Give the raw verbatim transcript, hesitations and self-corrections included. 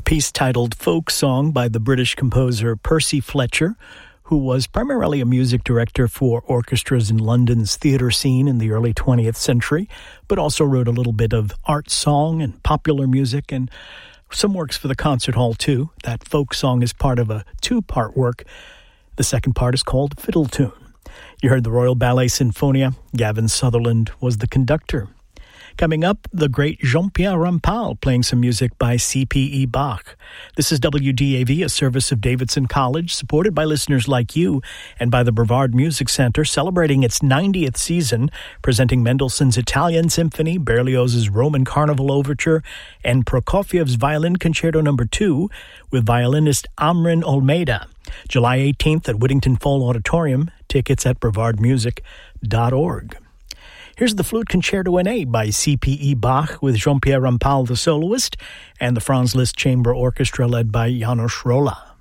piece titled Folk Song by the British composer Percy Fletcher, who was primarily a music director for orchestras in London's theatre scene in the early twentieth century, but also wrote a little bit of art song and popular music and some works for the concert hall too. That folk song is part of a two-part work. The second part is called Fiddle Tune. You heard the Royal Ballet Sinfonia. Gavin Sutherland was the conductor. Coming up, the great Jean-Pierre Rampal playing some music by C P E Bach. This is W D A V, a service of Davidson College, supported by listeners like you and by the Brevard Music Center, celebrating its ninetieth season, presenting Mendelssohn's Italian Symphony, Berlioz's Roman Carnival Overture, and Prokofiev's Violin Concerto Number two with violinist Amrin Olmeida. July eighteenth at Whittington Fall Auditorium. Tickets at brevard music dot org. Here's the Flute Concerto in A by C P E Bach with Jean-Pierre Rampal, the soloist, and the Franz Liszt Chamber Orchestra led by Janos Rolla.